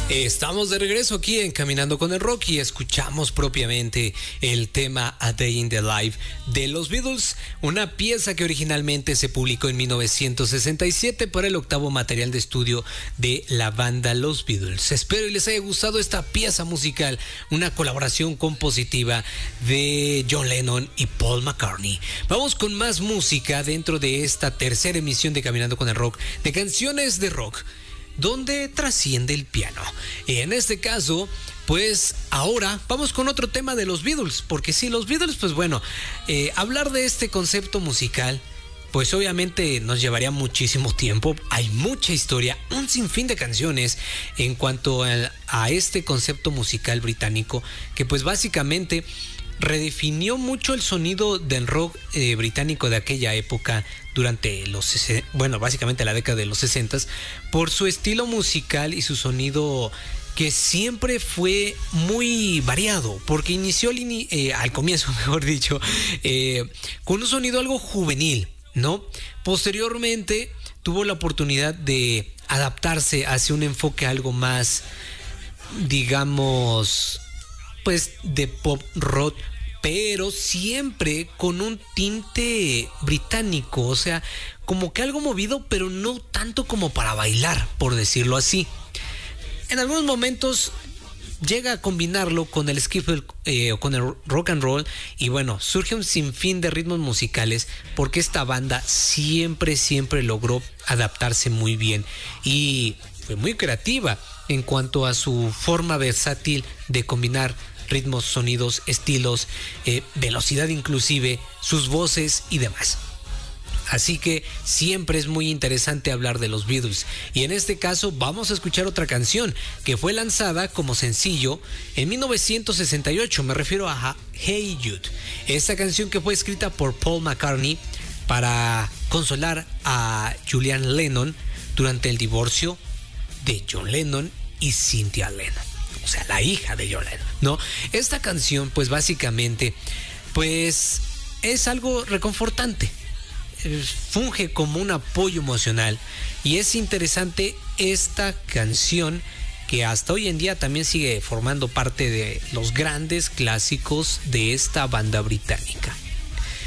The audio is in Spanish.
Estamos de regreso aquí en Caminando con el Rock y escuchamos propiamente el tema A Day in the Life de los Beatles, una pieza que originalmente se publicó en 1967 para el octavo material de estudio de la banda Los Beatles. Espero y les haya gustado esta pieza musical, una colaboración compositiva de John Lennon y Paul McCartney. Vamos con más música dentro de esta tercera emisión de Caminando con el Rock, de canciones de rock donde trasciende el piano. Y en este caso, pues ahora vamos con otro tema de los Beatles, porque sí, los Beatles, pues bueno, hablar de este concepto musical, pues obviamente nos llevaría muchísimo tiempo. Hay mucha historia, un sinfín de canciones en cuanto a este concepto musical británico, que pues básicamente redefinió mucho el sonido del rock británico de aquella época durante básicamente la década de los 60 por su estilo musical y su sonido que siempre fue muy variado, porque inició al comienzo, mejor dicho, con un sonido algo juvenil, ¿no? Posteriormente tuvo la oportunidad de adaptarse hacia un enfoque algo más, digamos, pues de pop rock, pero siempre con un tinte británico, o sea, como que algo movido, pero no tanto como para bailar, por decirlo así. En algunos momentos llega a combinarlo con el skiffle o con el rock and roll, y bueno, surge un sinfín de ritmos musicales porque esta banda siempre logró adaptarse muy bien y fue muy creativa en cuanto a su forma versátil de combinar ritmos, sonidos, estilos, velocidad inclusive, sus voces y demás. Así que siempre es muy interesante hablar de los Beatles. Y en este caso vamos a escuchar otra canción que fue lanzada como sencillo en 1968. Me refiero a Hey Jude. Esta canción que fue escrita por Paul McCartney para consolar a Julian Lennon durante el divorcio de John Lennon y Cynthia Lennon. O sea, la hija de John Lennon, ¿no? Esta canción, pues básicamente, pues es algo reconfortante. Funge como un apoyo emocional. Y es interesante esta canción que hasta hoy en día también sigue formando parte de los grandes clásicos de esta banda británica.